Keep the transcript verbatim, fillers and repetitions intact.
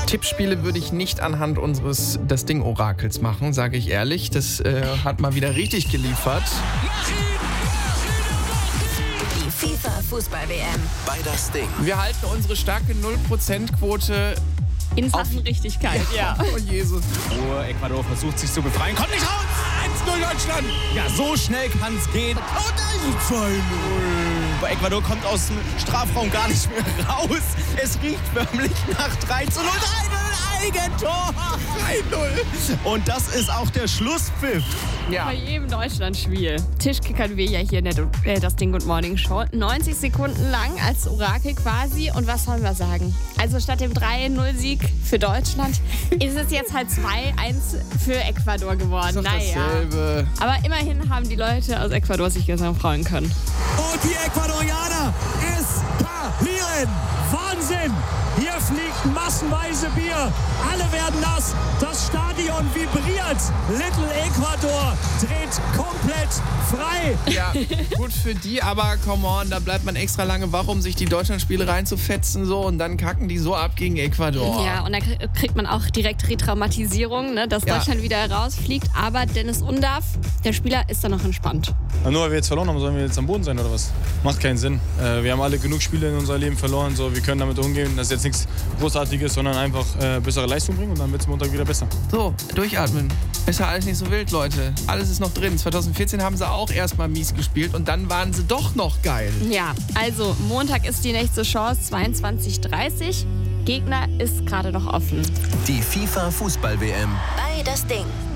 Tippspiele würde ich nicht anhand unseres Das Ding-Orakels machen, sage ich ehrlich. Das äh, hat mal wieder richtig geliefert. Die FIFA-Fußball-W M. Bei Das Ding. Wir halten unsere starke null Prozent Quote in Sachen auf Richtigkeit. Ja. Oh Jesus. Oh, Ecuador versucht sich zu befreien. Kommt nicht raus! eins null Deutschland! Ja, so schnell kann es gehen. Und ein zwei null. Aber Ecuador kommt aus dem Strafraum gar nicht mehr raus. Es riecht förmlich nach drei zu null. drei null Eigentor! drei null. Und das ist auch der Schlusspfiff. Ja. Bei jedem Deutschlandspiel Tischkickern wir ja hier in der äh, Das Ding Good Morning Show. neunzig Sekunden lang als Orakel quasi. Und was sollen wir sagen? Also statt dem drei null Sieg für Deutschland ist es jetzt halt zwei eins für Ecuador geworden. Ist doch naja. dasselbe. Aber immerhin haben die Leute aus Ecuador sich gestern freuen können. Und die Ecuadorianer eskalieren. Wahnsinn! Hier fliegt massenweise Bier. Alle werden nass. Das Stadion vibriert. Little Ecuador dreht komplett frei. Ja, gut für die, aber come on, da bleibt man extra lange wach, um sich die Deutschlandspiele reinzufetzen so und dann kacken die so ab gegen Ecuador. Ja, und da kriegt man auch direkt Retraumatisierung, ne, dass Ja. Deutschland wieder rausfliegt. Aber Dennis Undaff, der Spieler, ist da noch entspannt. Na, nur weil wir jetzt verloren haben, sollen wir jetzt am Boden sein oder was? Macht keinen Sinn. Äh, wir haben alle genug Spiele in unserem Leben verloren, so, wir können damit umgehen. Das ist jetzt nichts Großartiges, sondern einfach äh, bessere Leistung bringen und dann wird es Montag wieder besser. So, durchatmen. Ist ja alles nicht so wild, Leute. Alles ist noch drin. zwanzig vierzehn haben sie auch erstmal mies gespielt und dann waren sie doch noch geil. Ja, also Montag ist die nächste Chance, zweiundzwanzig Uhr dreißig. Gegner ist gerade noch offen. Die FIFA-Fußball-W M. Bei Das Ding.